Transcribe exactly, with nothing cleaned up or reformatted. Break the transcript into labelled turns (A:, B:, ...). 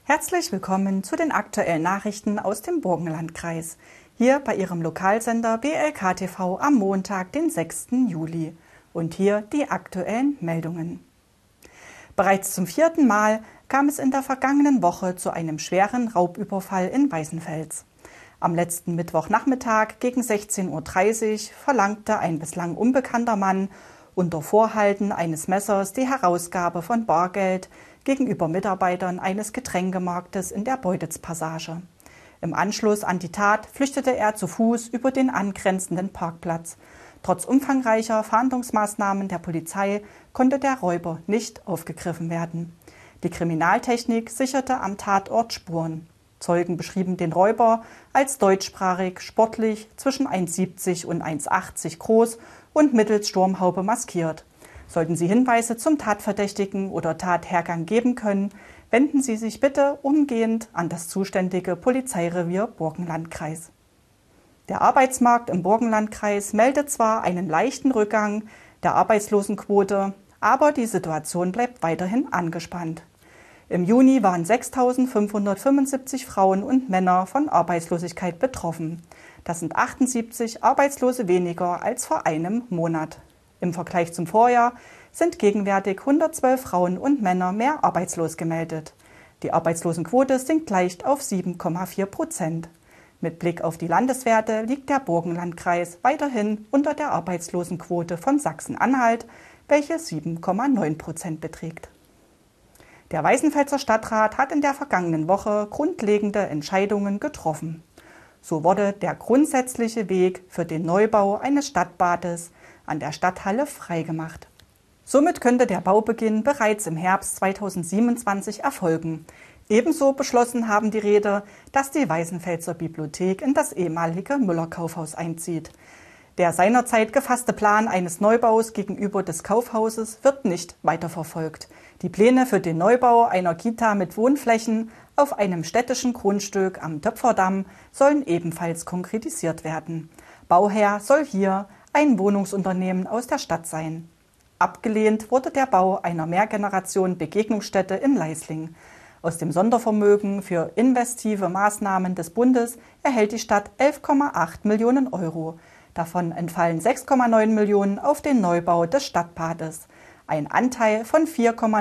A: Herzlich willkommen zu den aktuellen Nachrichten aus dem Burgenlandkreis. Hier bei Ihrem Lokalsender B L K T V am Montag, den sechsten Juli. Und hier die aktuellen Meldungen. Bereits zum vierten Mal kam es in der vergangenen Woche zu einem schweren Raubüberfall in Weißenfels. Am letzten Mittwochnachmittag gegen sechzehn Uhr dreißig verlangte ein bislang unbekannter Mann unter Vorhalten eines Messers die Herausgabe von Bargeld gegenüber Mitarbeitern eines Getränkemarktes in der Beutitz-Passage. Im Anschluss an die Tat flüchtete er zu Fuß über den angrenzenden Parkplatz. Trotz umfangreicher Fahndungsmaßnahmen der Polizei konnte der Räuber nicht aufgegriffen werden. Die Kriminaltechnik sicherte am Tatort Spuren. Zeugen beschrieben den Räuber als deutschsprachig, sportlich, zwischen eins Komma siebzig und eins Komma achtzig groß und mittels Sturmhaube maskiert. Sollten Sie Hinweise zum Tatverdächtigen oder Tathergang geben können, wenden Sie sich bitte umgehend an das zuständige Polizeirevier Burgenlandkreis. Der Arbeitsmarkt im Burgenlandkreis meldet zwar einen leichten Rückgang der Arbeitslosenquote, aber die Situation bleibt weiterhin angespannt. Im Juni waren sechstausendfünfhundertfünfundsiebzig Frauen und Männer von Arbeitslosigkeit betroffen. Das sind achtundsiebzig Arbeitslose weniger als vor einem Monat. Im Vergleich zum Vorjahr sind gegenwärtig hundertzwölf Frauen und Männer mehr arbeitslos gemeldet. Die Arbeitslosenquote sinkt leicht auf sieben Komma vier Prozent. Mit Blick auf die Landeswerte liegt der Burgenlandkreis weiterhin unter der Arbeitslosenquote von Sachsen-Anhalt, welche sieben Komma neun Prozent beträgt. Der Weißenfelser Stadtrat hat in der vergangenen Woche grundlegende Entscheidungen getroffen. So wurde der grundsätzliche Weg für den Neubau eines Stadtbades an der Stadthalle freigemacht. Somit könnte der Baubeginn bereits im Herbst zweitausendsiebenundzwanzig erfolgen. Ebenso beschlossen haben die Räte, dass die Weißenfelser Bibliothek in das ehemalige Müller-Kaufhaus einzieht. Der seinerzeit gefasste Plan eines Neubaus gegenüber des Kaufhauses wird nicht weiterverfolgt. Die Pläne für den Neubau einer Kita mit Wohnflächen auf einem städtischen Grundstück am Töpferdamm sollen ebenfalls konkretisiert werden. Bauherr soll hier ein Wohnungsunternehmen aus der Stadt sein. Abgelehnt wurde der Bau einer Mehrgeneration-Begegnungsstätte in Leisling. Aus dem Sondervermögen für investive Maßnahmen des Bundes erhält die Stadt elf Komma acht Millionen Euro. Davon entfallen sechs Komma neun Millionen auf den Neubau des Stadtbades. Ein Anteil von vier Komma